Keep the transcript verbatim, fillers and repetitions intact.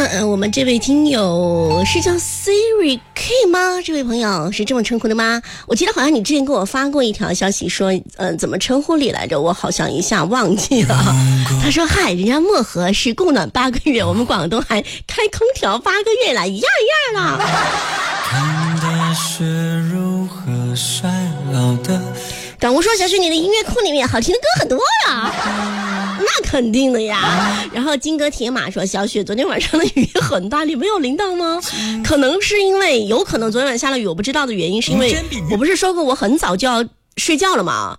呃，我们这位听友是叫 Siri K 吗？这位朋友是这么称呼的吗？我记得好像你之前给我发过一条消息说，呃，怎么称呼你来着？我好像一下忘记了。他说：“嗨，人家漠河是供暖八个月，我们广东还开空调八个月了，一样一样了。”看的是如何衰老的。短吴说：“小雪，你的音乐库里面好听的歌很多呀。”那肯定的呀。然后金戈铁马说：“小雪，昨天晚上的雨很大，你没有淋到吗？”可能是因为，有可能昨天晚上下了雨，我不知道的原因是因为我不是说过我很早就要睡觉了吗？